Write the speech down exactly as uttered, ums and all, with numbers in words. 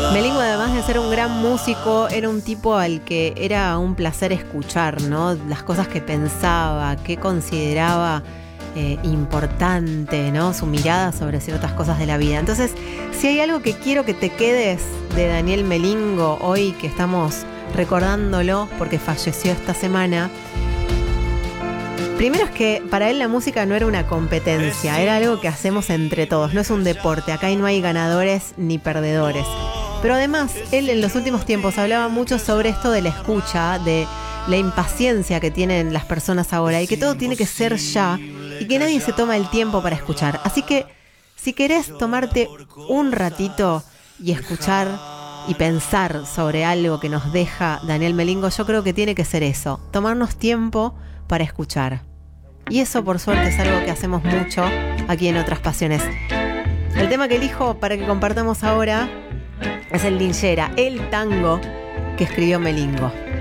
Melingo, además de ser un gran músico, era un tipo al que era un placer escuchar, ¿no? Las cosas que pensaba, que consideraba eh, importante, ¿no? Su mirada sobre ciertas cosas de la vida. Entonces, si hay algo que quiero que te quedes de Daniel Melingo hoy, que estamos recordándolo porque falleció esta semana, primero es que para él la música no era una competencia, era algo que hacemos entre todos, no es un deporte, acá no hay ganadores ni perdedores. Pero además, él en los últimos tiempos hablaba mucho sobre esto de la escucha, de la impaciencia que tienen las personas ahora y que todo tiene que ser ya y que nadie se toma el tiempo para escuchar. Así que, si querés tomarte un ratito y escuchar y pensar sobre algo que nos deja Daniel Melingo, yo creo que tiene que ser eso, tomarnos tiempo para escuchar. Y eso, por suerte, es algo que hacemos mucho aquí en Otras Pasiones. El tema que elijo para que compartamos ahora es el Linchera, el tango que escribió Melingo.